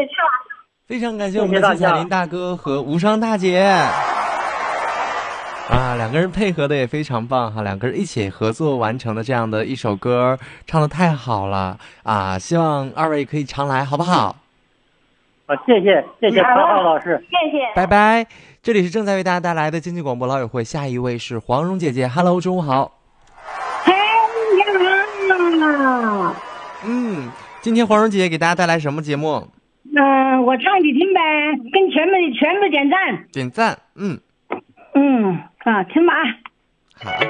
吃了。 非常感谢我们的季彩林大哥和无伤大姐。啊，两个人配合的也非常棒哈，两个人一起合作完成的这样的一首歌，唱的太好了啊！希望二位可以常来，好不好？ 好，谢谢曹浩老师， 谢谢， 拜拜。这里是正在为大家带来的经济广播老友会，下一位是黄蓉姐姐 ，Hello， 中午好。 嘿，你好。 今天黄蓉姐姐给大家带来什么节目？ 我唱给听呗，跟全部点赞。 点赞， 听吧。 好。